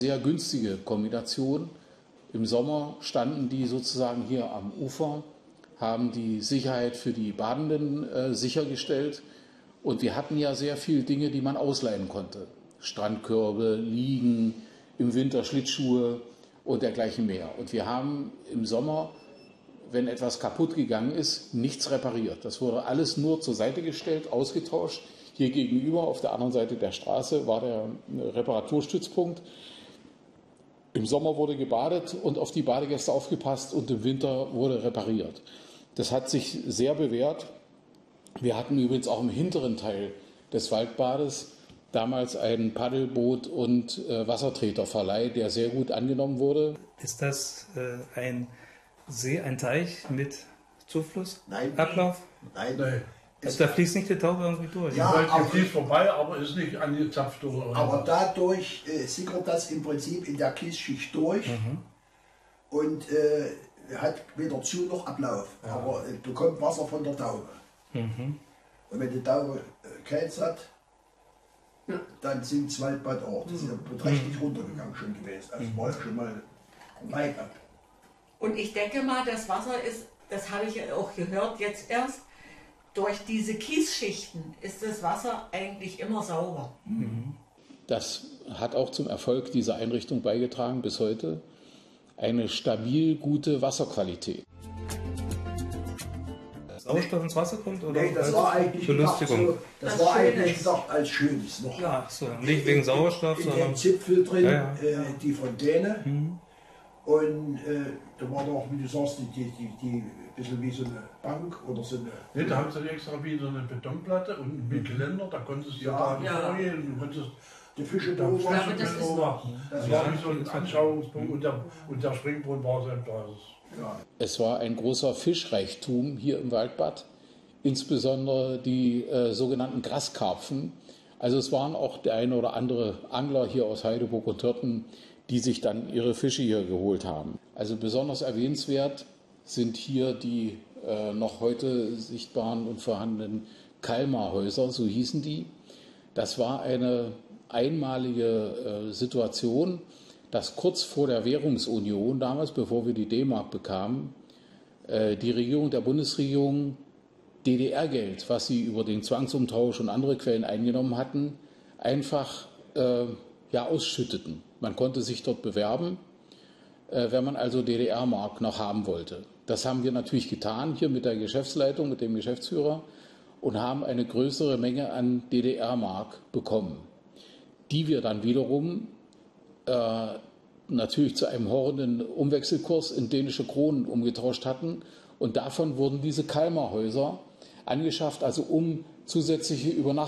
Sehr günstige Kombination. Im Sommer standen die sozusagen hier am Ufer, haben die Sicherheit für die Badenden sichergestellt. Und wir hatten ja sehr viele Dinge, die man ausleihen konnte. Strandkörbe, Liegen, im Winter Schlittschuhe und dergleichen mehr. Und wir haben im Sommer, wenn etwas kaputt gegangen ist, nichts repariert. Das wurde alles nur zur Seite gestellt, ausgetauscht. Hier gegenüber, auf der anderen Seite der Straße, war der Reparaturstützpunkt. Im Sommer wurde gebadet und auf die Badegäste aufgepasst und im Winter wurde repariert. Das hat sich sehr bewährt. Wir hatten übrigens auch im hinteren Teil des Waldbades damals einen Paddelboot- und Wassertreterverleih, der sehr gut angenommen wurde. Ist das ein See, ein Teich mit Zufluss? Nein. Ablauf? Nein. Also da fließt nicht die Taube irgendwie durch? Ja, Die fließt vorbei, aber ist nicht angezapft oder aber dadurch sickert das im Prinzip in der Kiesschicht durch und hat weder Zu- noch Ablauf, aber bekommt Wasser von der Taube. Und wenn die Taube Käse hat, dann sinkt das Waldbad auch. Das ist ja beträchtlich runtergegangen schon gewesen. Also war ja schon mal weit ab. Und ich denke mal, das Wasser ist, das habe ich ja auch gehört jetzt erst, durch diese Kiesschichten ist das Wasser eigentlich immer sauber. Das hat auch zum Erfolg dieser Einrichtung beigetragen bis heute. Eine stabil gute Wasserqualität. Sauerstoff ins Wasser kommt? Oder Nee, das war eigentlich Belustigung? gedacht, das war eigentlich gedacht als Schönes noch. Ach so, nicht wegen Sauerstoff, In sondern... dem Zipfel drin, Ja, die Fontäne. Und da war doch, wie du sagst, die ein bisschen wie so eine Bank oder so eine. Nee, da haben sie extra wieder eine Betonplatte und ein Geländer, da konntest du da vorgehen und du konntest Die Fische da beobachten. das war wie so ein Anschauungspunkt und der Springbrunnen war selbst da. Ja. Es war ein großer Fischreichtum hier im Waldbad, insbesondere die sogenannten Graskarpfen. Also es waren auch der eine oder andere Angler hier aus Heideburg und Törten, die sich dann ihre Fische hier geholt haben. Also besonders erwähnenswert sind hier die noch heute sichtbaren und vorhandenen Kalmarhäuser, so hießen die. Das war eine einmalige Situation, dass kurz vor der Währungsunion, damals bevor wir die D-Mark bekamen, die Regierung der Bundesregierung DDR-Geld, was sie über den Zwangsumtausch und andere Quellen eingenommen hatten, einfach ausschütteten. Man konnte sich dort bewerben, wenn man also DDR-Mark noch haben wollte. Das haben wir natürlich getan, hier mit der Geschäftsleitung, mit dem Geschäftsführer, und haben eine größere Menge an DDR-Mark bekommen, die wir dann wiederum natürlich zu einem horrenden Umwechselkurs in dänische Kronen umgetauscht hatten. Und davon wurden diese Kalmarhäuser angeschafft, also um zusätzliche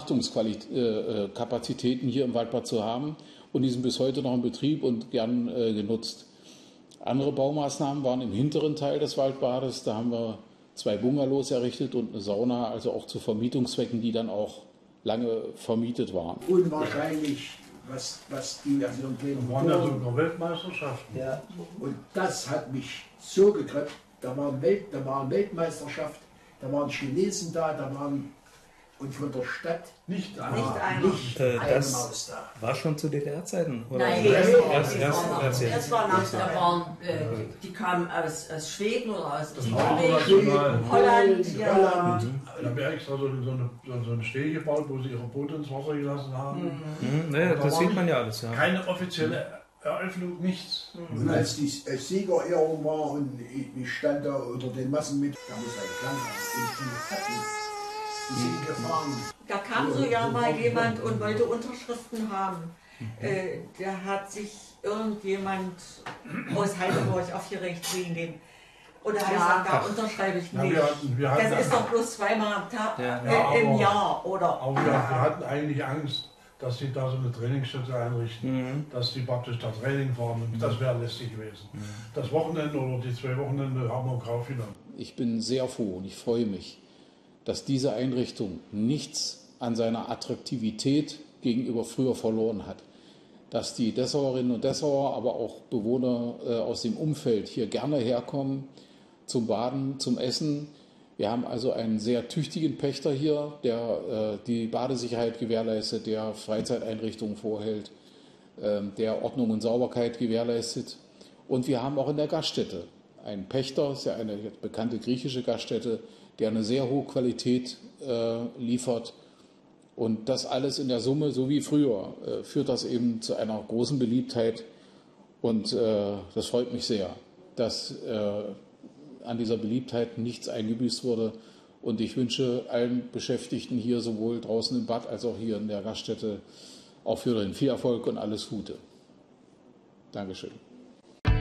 Übernachtungskapazitäten hier im Waldbad zu haben. Und die sind bis heute noch in Betrieb und gern genutzt. Andere Baumaßnahmen waren im hinteren Teil des Waldbades. Da haben wir 2 Bungalows errichtet und eine Sauna, also auch zu Vermietungszwecken, die dann auch lange vermietet waren. Unwahrscheinlich, was die Das waren ja sogar Weltmeisterschaften. Ja. Und das hat mich so gekriegt. Da waren Weltmeisterschaft, da waren Chinesen da waren und von der Stadt Nicht war einer. nicht eine Das Maus da. war schon zu DDR-Zeiten? oder? Nein, Erst das jetzt. war nach, da waren, die kamen aus Schweden oder aus war Norwegen, Holland, ja. Holland. Da haben wir extra so eine Stege gebaut, wo sie ihre Boote ins Wasser gelassen haben. Ne, das sieht man ja alles, ja. Keine offizielle Eröffnung, nichts. Und als die Siegerehrung war und ich stand da unter den Massen mit, da muss ein Klang haben. Und die hatten, die sind gefahren. Da kam so ja mal jemand und wollte Unterschriften haben. Da hat sich irgendjemand aus Heidelberg aufgeregt wegen dem. Oder hat gesagt, da unterschreibe ich Ja, nicht. wir hatten, Das ist doch bloß 2-mal am Tag im aber- Jahr, oder? aber wir hatten eigentlich Angst, dass sie da so eine Trainingsstätte einrichten, dass die praktisch da Training fahren. Und das wäre lästig gewesen. Das Wochenende oder die 2 Wochenende haben wir drauf genommen. Ich bin sehr froh und ich freue mich, dass diese Einrichtung nichts an seiner Attraktivität gegenüber früher verloren hat. Dass die Dessauerinnen und Dessauer, aber auch Bewohner aus dem Umfeld hier gerne herkommen zum Baden, zum Essen. Wir haben also einen sehr tüchtigen Pächter hier, der die Badesicherheit gewährleistet, der Freizeiteinrichtungen vorhält. der Ordnung und Sauberkeit gewährleistet. Und wir haben auch in der Gaststätte einen Pächter, das ist ja eine bekannte griechische Gaststätte, der eine sehr hohe Qualität liefert. Und das alles in der Summe, so wie früher, führt das eben zu einer großen Beliebtheit. Und das freut mich sehr, dass an dieser Beliebtheit nichts eingebüßt wurde. Und ich wünsche allen Beschäftigten hier, sowohl draußen im Bad als auch hier in der Gaststätte, auch für den viel Erfolg und alles Gute. Dankeschön.